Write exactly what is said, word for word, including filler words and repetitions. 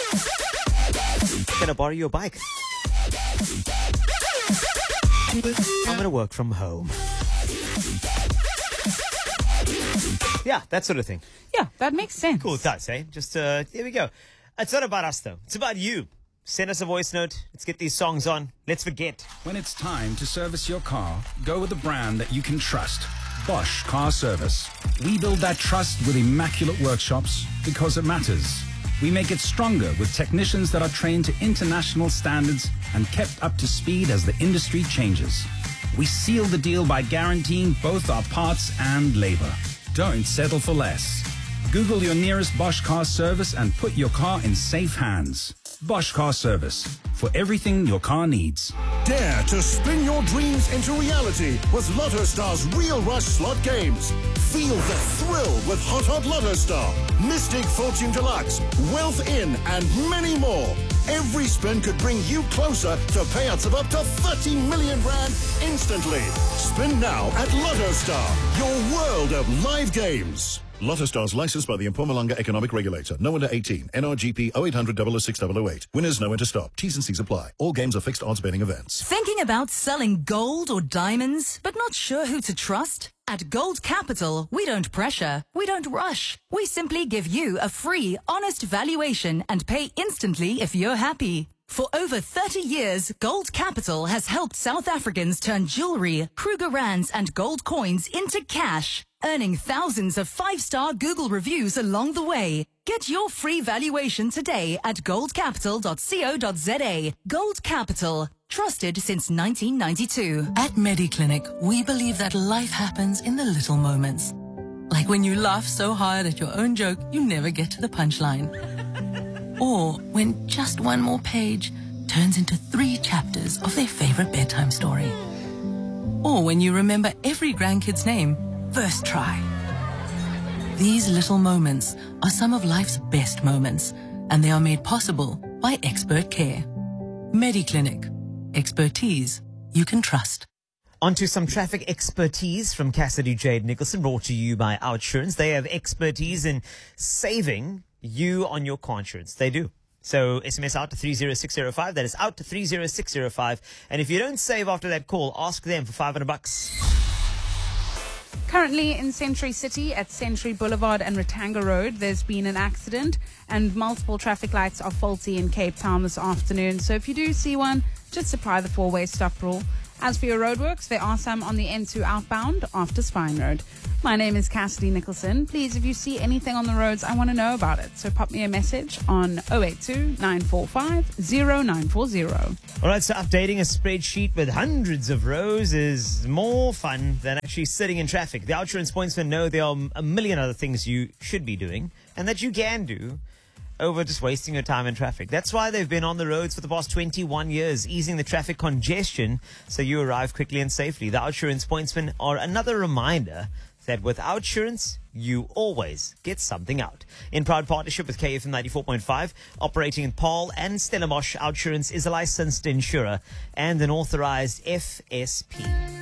Gonna borrow your bike. I'm gonna work from home. Yeah, that sort of thing. Yeah, that makes sense. Cool, it does, eh? Just, uh, here we go. It's not about us, though. It's about you. Send us a voice note. Let's get these songs on. Let's forget. When it's time to service your car, go with a brand that you can trust. Bosch Car Service. We build that trust with immaculate workshops because it matters. We make it stronger with technicians that are trained to international standards and kept up to speed as the industry changes. We seal the deal by guaranteeing both our parts and labor. Don't settle for less. Google your nearest Bosch Car Service and put your car in safe hands. Bosch Car Service, for everything your car needs. Dare to spin your dreams into reality with Lotto Star's Real Rush slot games. Feel the thrill with Hot Hot Lotto Star, Mystic Fortune Deluxe, Wealth In, and many more. Every spin could bring you closer to payouts of up to thirty million rand instantly. Spin now at Lotto Star, your world of live games. Lotto Stars licensed by the Mpumalanga Economic Regulator. No under eighteen. N R G P oh eight hundred, double oh six, double oh eight. Winners know when to stop. T's and C's apply. All games are fixed odds betting events. Thinking about selling gold or diamonds, but not sure who to trust? At Gold Capital, we don't pressure, we don't rush. We simply give you a free, honest valuation and pay instantly if you're happy. For over thirty years, Gold Capital has helped South Africans turn jewelry, Kruger Rands and gold coins into cash, earning thousands of five-star Google reviews along the way. Get your free valuation today at gold capital dot co dot za. Gold Capital, trusted since nineteen ninety-two. At MediClinic, we believe that life happens in the little moments. Like when you laugh so hard at your own joke, you never get to the punchline. Or when just one more page turns into three chapters of their favorite bedtime story. Or when you remember every grandkid's name first try. These little moments are some of life's best moments, and they are made possible by expert care. MediClinic. Expertise you can trust. On to some traffic expertise from Cassidy Jade Nicholson, brought to you by OUTsurance. They have expertise in saving you on your car insurance. They do. So S M S out to three zero six zero five. That is out to three zero six zero five. And if you don't save after that call, ask them for five hundred bucks. Currently in Century City at Century Boulevard and Ratanga Road, there's been an accident and multiple traffic lights are faulty in Cape Town this afternoon. So if you do see one, just apply the four-way stop rule. As for your roadworks, there are some on the N two outbound after Spine Road. My name is Cassidy Nicholson. Please, if you see anything on the roads, I want to know about it. So pop me a message on oh eight two, nine four five, oh nine four oh. All right, so updating a spreadsheet with hundreds of rows is more fun than actually sitting in traffic. The OUTsurance pointsmen know there are a million other things you should be doing and that you can do over just wasting your time in traffic. That's why they've been on the roads for the past twenty-one years, easing the traffic congestion so you arrive quickly and safely. The OUTsurance pointsmen are another reminder that with OUTsurance, you always get something out. In proud partnership with K F M ninety-four point five, operating in Paarl and Stellenbosch, OUTsurance is a licensed insurer and an authorized F S P.